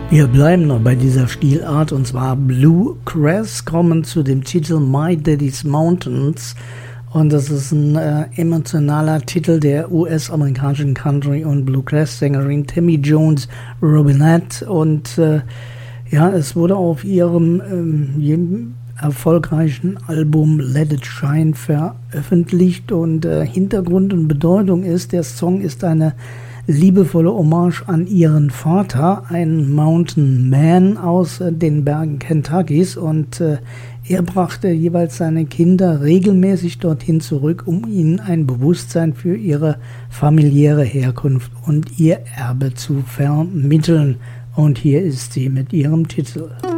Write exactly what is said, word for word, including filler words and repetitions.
Wir bleiben noch bei dieser Stilart, und zwar Bluegrass, kommen zu dem Titel My Daddy's Mountains, und das ist ein äh, emotionaler Titel der U S-amerikanischen Country- und Bluegrass-Sängerin Tammy Jones Robinette, und äh, ja, es wurde auf ihrem ähm, erfolgreichen Album Let It Shine veröffentlicht, und äh, Hintergrund und Bedeutung ist, der Song ist eine liebevolle Hommage an ihren Vater, ein Mountain Man aus äh, den Bergen Kentuckys, und äh, er brachte jeweils seine Kinder regelmäßig dorthin zurück, um ihnen ein Bewusstsein für ihre familiäre Herkunft und ihr Erbe zu vermitteln. Und hier ist sie mit ihrem Titel.